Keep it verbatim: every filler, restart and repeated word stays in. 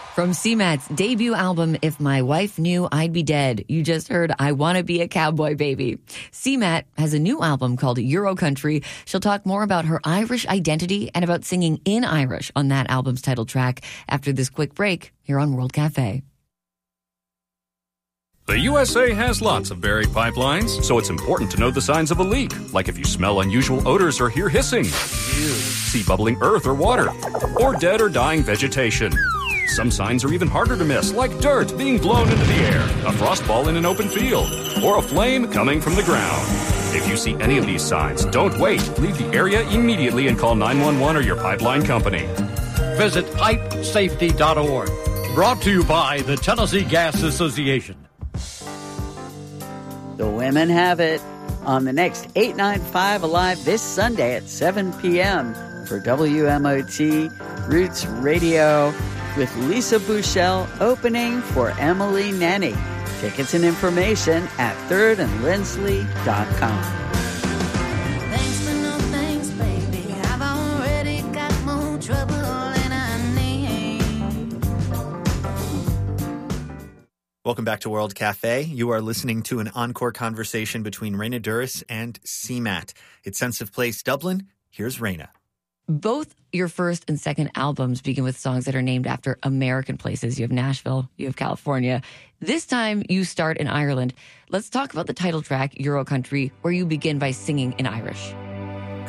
From C MAT's debut album, If My Wife Knew I'd Be Dead, you just heard I Want to Be a Cowboy Baby. C MAT has a new album called Euro Country. She'll talk more about her Irish identity and about singing in Irish on that album's title track after this quick break here on World Cafe. The U S A has lots of buried pipelines, so it's important to know the signs of a leak, like if you smell unusual odors or hear hissing, see bubbling earth or water, or dead or dying vegetation. Some signs are even harder to miss, like dirt being blown into the air, a frost ball in an open field, or a flame coming from the ground. If you see any of these signs, don't wait. Leave the area immediately and call nine one one or your pipeline company. Visit pipe safety dot org. Brought to you by the Tennessee Gas Association. The women have it on the next eight ninety-five Alive this Sunday at seven p.m. for W M O T Roots Radio with Lisa Bouchel opening for Emily Nenny. Tickets and information at third and lindsley dot com. Thanks for no thanks, baby. I've already got more trouble than I need. Welcome back to World Cafe. You are listening to an encore conversation between Raina Douris and C MAT. It's Sense of Place Dublin. Here's Raina. Both your first and second albums begin with songs that are named after American places. You have Nashville, you have California. This time you start in Ireland. Let's talk about the title track, Euro Country, where you begin by singing in Irish.